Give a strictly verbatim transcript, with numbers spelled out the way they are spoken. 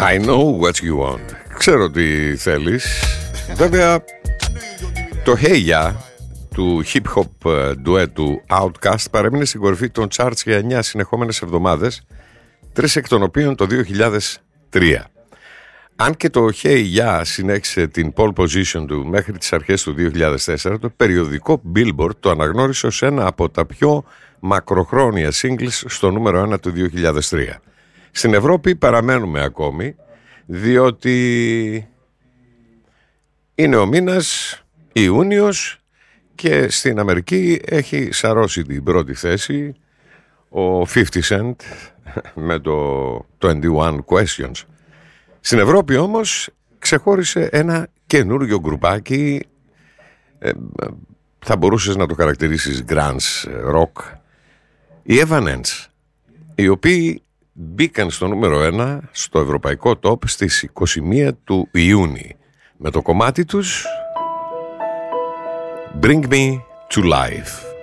I know what you want. Ξέρω τι θέλεις. Βέβαια, το Hey Ya του hip-hop ντουέτου Outkast παρέμεινε στην κορυφή των charts για εννιά συνεχόμενες εβδομάδες, τρεις εκ των οποίων το δύο χιλιάδες τρία. Αν και το Hey Ya συνέχισε την pole position του μέχρι τις αρχές του δύο χιλιάδες τέσσερα, το περιοδικό Billboard το αναγνώρισε ως ένα από τα πιο μακροχρόνια singles στο νούμερο ένα του δύο χιλιάδες τρία. Στην Ευρώπη παραμένουμε ακόμη, διότι είναι ο μήνας Ιούνιος και στην Αμερική έχει σαρώσει την πρώτη θέση ο πενήντα Cent με το είκοσι ένα Questions. Στην Ευρώπη όμως ξεχώρισε ένα καινούργιο γκρουπάκι, ε, θα μπορούσες να το χαρακτηρίσεις grunge rock, οι Evanescence, οι οποίοι μπήκαν στο νούμερο ένα στο ευρωπαϊκό top στις είκοσι μία του Ιούνιου με το κομμάτι τους Bring Me to Life.